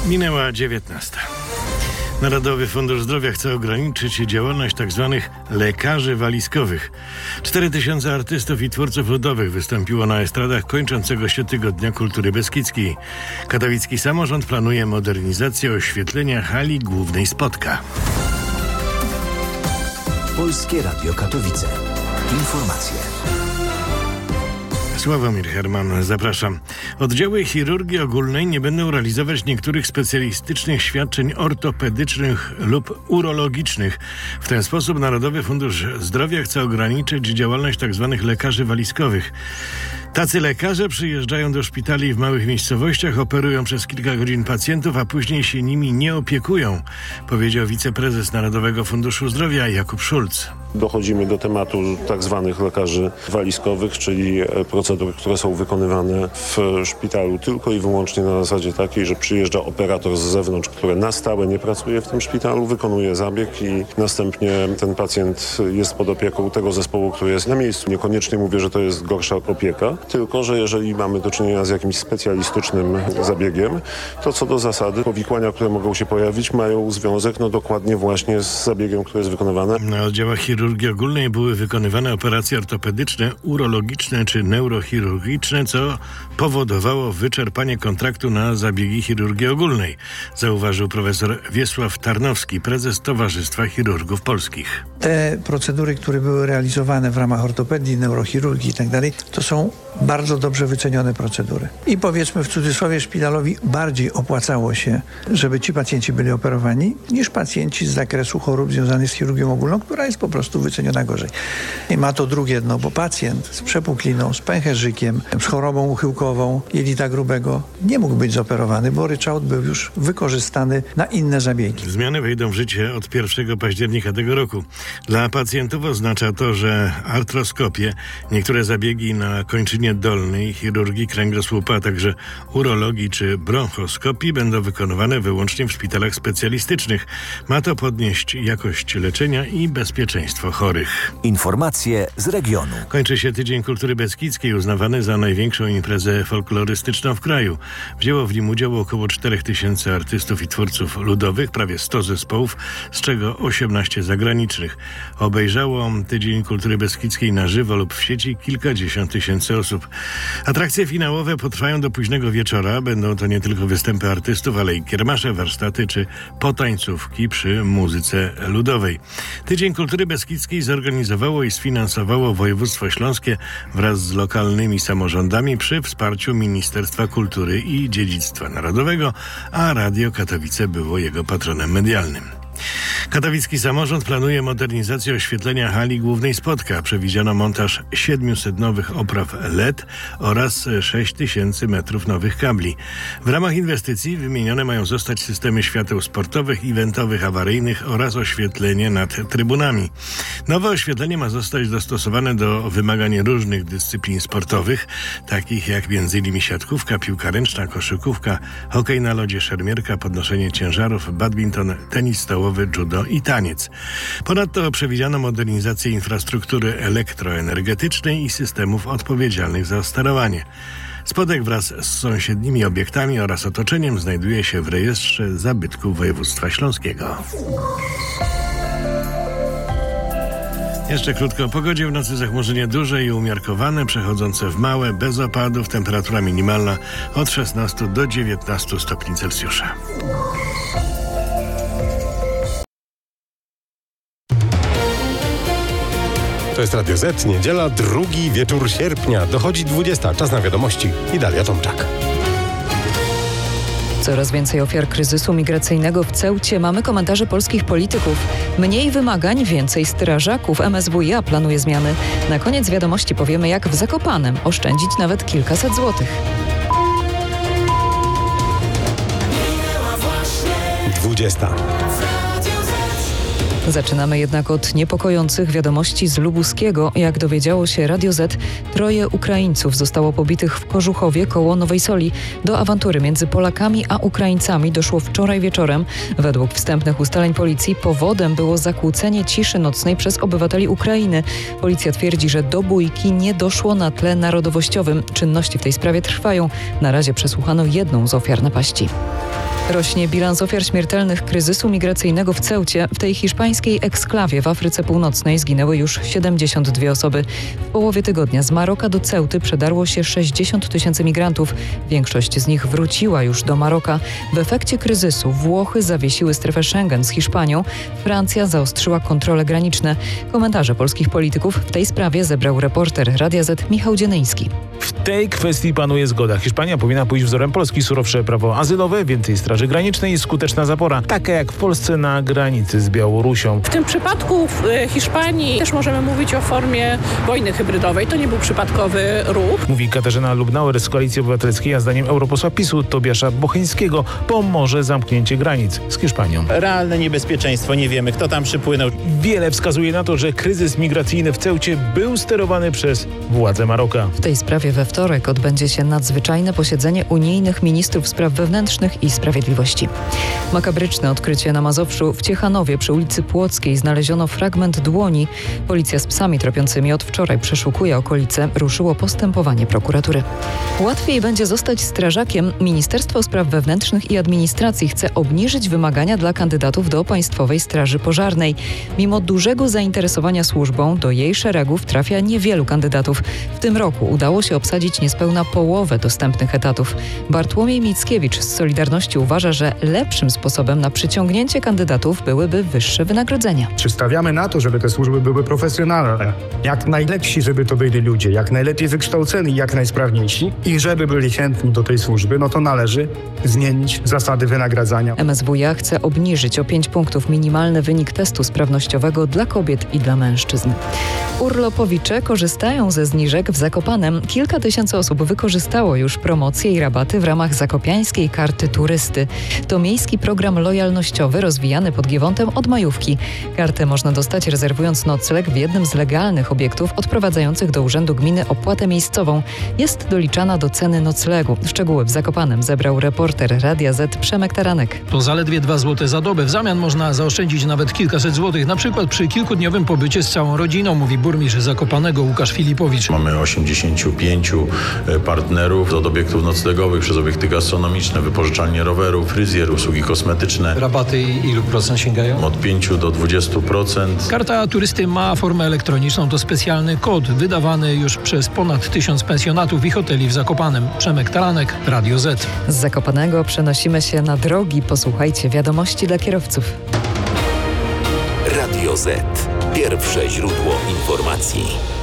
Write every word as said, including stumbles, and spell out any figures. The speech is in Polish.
Minęła dziewiętnasta. Narodowy Fundusz Zdrowia chce ograniczyć działalność tzw. lekarzy walizkowych. cztery tysiące artystów i twórców ludowych wystąpiło na estradach kończącego się Tygodnia Kultury Beskidzkiej. Katowicki samorząd planuje modernizację oświetlenia hali głównej Spotka. Polskie Radio Katowice. Informacje. Sławomir Herman, zapraszam. Oddziały chirurgii ogólnej nie będą realizować niektórych specjalistycznych świadczeń ortopedycznych lub urologicznych. W ten sposób Narodowy Fundusz Zdrowia chce ograniczyć działalność tzw. lekarzy walizkowych. Tacy lekarze przyjeżdżają do szpitali w małych miejscowościach, operują przez kilka godzin pacjentów, a później się nimi nie opiekują, powiedział wiceprezes Narodowego Funduszu Zdrowia Jakub Szulc. Dochodzimy do tematu tak zwanych lekarzy walizkowych, czyli procedur, które są wykonywane w szpitalu tylko i wyłącznie na zasadzie takiej, że przyjeżdża operator z zewnątrz, który na stałe nie pracuje w tym szpitalu, wykonuje zabieg i następnie ten pacjent jest pod opieką tego zespołu, który jest na miejscu. Niekoniecznie mówię, że to jest gorsza opieka, tylko że jeżeli mamy do czynienia z jakimś specjalistycznym zabiegiem, to co do zasady powikłania, które mogą się pojawić, mają związek no dokładnie właśnie z zabiegiem, który jest wykonywany. Na oddziałach chirurgii ogólnej były wykonywane operacje ortopedyczne, urologiczne czy neurochirurgiczne, co powodowało wyczerpanie kontraktu na zabiegi chirurgii ogólnej, zauważył profesor Wiesław Tarnowski, prezes Towarzystwa Chirurgów Polskich. Te procedury, które były realizowane w ramach ortopedii, neurochirurgii i tak dalej, to są bardzo dobrze wycenione procedury. I powiedzmy w cudzysłowie szpitalowi bardziej opłacało się, żeby ci pacjenci byli operowani, niż pacjenci z zakresu chorób związanych z chirurgią ogólną, która jest po prostu wyceniona gorzej. I ma to drugie dno, bo pacjent z przepukliną, z pęcherzykiem, z chorobą uchyłkową jelita grubego nie mógł być zoperowany, bo ryczałt był już wykorzystany na inne zabiegi. Zmiany wejdą w życie od pierwszego października tego roku. Dla pacjentów oznacza to, że artroskopie, niektóre zabiegi na kończynie dolnej, chirurgii kręgosłupa, a także urologii czy bronchoskopii będą wykonywane wyłącznie w szpitalach specjalistycznych. Ma to podnieść jakość leczenia i bezpieczeństwo chorych. Informacje z regionu. Kończy się Tydzień Kultury Beskidzkiej, uznawany za największą imprezę folklorystyczną w kraju. Wzięło w nim udział około cztery tysiące artystów i twórców ludowych, prawie sto zespołów, z czego osiemnaście zagranicznych. Obejrzało Tydzień Kultury Beskidzkiej na żywo lub w sieci kilkadziesiąt tysięcy osób. Atrakcje finałowe potrwają do późnego wieczora. Będą to nie tylko występy artystów, ale i kiermasze, warsztaty czy potańcówki przy muzyce ludowej. Tydzień Kultury Beskidzkiej zorganizowało i sfinansowało Województwo Śląskie wraz z lokalnymi samorządami przy wsparciu Ministerstwa Kultury i Dziedzictwa Narodowego, a Radio Katowice było jego patronem medialnym. Katowicki samorząd planuje modernizację oświetlenia hali głównej Spotka. Przewidziano montaż siedmiuset nowych opraw L E D oraz sześć tysięcy metrów nowych kabli. W ramach inwestycji wymienione mają zostać systemy świateł sportowych, eventowych, awaryjnych oraz oświetlenie nad trybunami. Nowe oświetlenie ma zostać dostosowane do wymagań różnych dyscyplin sportowych, takich jak między innymi siatkówka, piłka ręczna, koszykówka, hokej na lodzie, szermierka, podnoszenie ciężarów, badminton, tenis stołowy, judo i taniec. Ponadto przewidziano modernizację infrastruktury elektroenergetycznej i systemów odpowiedzialnych za sterowanie. Spodek wraz z sąsiednimi obiektami oraz otoczeniem znajduje się w rejestrze zabytków województwa śląskiego. Jeszcze krótko o pogodzie. W nocy zachmurzenie duże i umiarkowane, przechodzące w małe, bez opadów. Temperatura minimalna od szesnastu do dziewiętnastu stopni Celsjusza. To jest Radio Z, niedziela, drugi wieczór sierpnia. Dochodzi dwudziesta. Czas na wiadomości. I Dalia Tomczak. Coraz więcej ofiar kryzysu migracyjnego w Ceucie. Mamy komentarze polskich polityków. Mniej wymagań, więcej strażaków. M S W iA planuje zmiany. Na koniec wiadomości powiemy, jak w Zakopanem oszczędzić nawet kilkaset złotych. dwudziesta. Zaczynamy jednak od niepokojących wiadomości z Lubuskiego. Jak dowiedziało się Radio Z, troje Ukraińców zostało pobitych w Kożuchowie koło Nowej Soli. Do awantury między Polakami a Ukraińcami doszło wczoraj wieczorem. Według wstępnych ustaleń policji powodem było zakłócenie ciszy nocnej przez obywateli Ukrainy. Policja twierdzi, że do bójki nie doszło na tle narodowościowym. Czynności w tej sprawie trwają. Na razie przesłuchano jedną z ofiar napaści. Rośnie bilans ofiar śmiertelnych kryzysu migracyjnego w Ceucie. W tej hiszpańskiej eksklawie w Afryce Północnej zginęły już siedemdziesiąt dwie osoby. W połowie tygodnia z Maroka do Ceuty przedarło się sześćdziesiąt tysięcy migrantów. Większość z nich wróciła już do Maroka. W efekcie kryzysu Włochy zawiesiły strefę Schengen z Hiszpanią. Francja zaostrzyła kontrole graniczne. Komentarze polskich polityków w tej sprawie zebrał reporter Radia Z Michał Dzienyński. W tej kwestii panuje zgoda. Hiszpania powinna pójść wzorem Polski. Surowsze prawo azylowe, więcej straży granicznej i skuteczna zapora. Taka jak w Polsce na granicy z Białorusią. W tym przypadku w Hiszpanii też możemy mówić o formie wojny hybrydowej. To nie był przypadkowy ruch. Mówi Katarzyna Lubnauer z Koalicji Obywatelskiej, a zdaniem europosła PiSu Tobiasza Bocheńskiego pomoże zamknięcie granic z Hiszpanią. Realne niebezpieczeństwo, nie wiemy kto tam przypłynął. Wiele wskazuje na to, że kryzys migracyjny w Ceucie był sterowany przez władze Maroka. W tej sprawie we wtorek odbędzie się nadzwyczajne posiedzenie unijnych ministrów spraw wewnętrznych i sprawiedliwości. Makabryczne odkrycie na Mazowszu. W Ciechanowie przy ulicy Płockiej znaleziono fragment dłoni. Policja z psami tropiącymi od wczoraj przeszukuje okolice. Ruszyło postępowanie prokuratury. Łatwiej będzie zostać strażakiem. Ministerstwo Spraw Wewnętrznych i Administracji chce obniżyć wymagania dla kandydatów do Państwowej Straży Pożarnej. Mimo dużego zainteresowania służbą do jej szeregów trafia niewielu kandydatów. W tym roku udało się obsadzić niespełna połowę dostępnych etatów. Bartłomiej Mickiewicz z Solidarności uważa, że lepszym sposobem na przyciągnięcie kandydatów byłyby wyższe wynagrodzenia. Czy stawiamy na to, żeby te służby były profesjonalne? Jak najlepsi, żeby to byli ludzie, jak najlepiej wykształceni, jak najsprawniejsi i żeby byli chętni do tej służby, no to należy zmienić zasady wynagradzania. M S W iA chce obniżyć o pięć punktów minimalny wynik testu sprawnościowego dla kobiet i dla mężczyzn. Urlopowicze korzystają ze zniżek w Zakopanem. Kilka tysięcy osób wykorzystało już promocje i rabaty w ramach zakopiańskiej karty turysty. To miejski program lojalnościowy rozwijany pod Giewontem od majówki. Kartę można dostać rezerwując nocleg w jednym z legalnych obiektów odprowadzających do Urzędu Gminy opłatę miejscową. Jest doliczana do ceny noclegu. Szczegóły w Zakopanem zebrał reporter Radia Z Przemek Taranek. To zaledwie dwa złote za dobę. W zamian można zaoszczędzić nawet kilkaset złotych, na przykład przy kilkudniowym pobycie z całą rodziną, mówi burmistrz Zakopanego Łukasz Filipowicz. Mamy osiemdziesięciu pięciu partnerów od obiektów noclegowych przez obiekty gastronomiczne, wypożyczalnie rowerów, fryzjer, usługi kosmetyczne. Rabaty ilu procent sięgają? Od pięciu do dwudziestu procent. Karta turysty ma formę elektroniczną. To specjalny kod wydawany już przez ponad tysiąc pensjonatów i hoteli w Zakopanem. Przemek Taranek, Radio Z. Z Zakopanego przenosimy się na drogi. Posłuchajcie wiadomości dla kierowców. Radio Z. Pierwsze źródło informacji.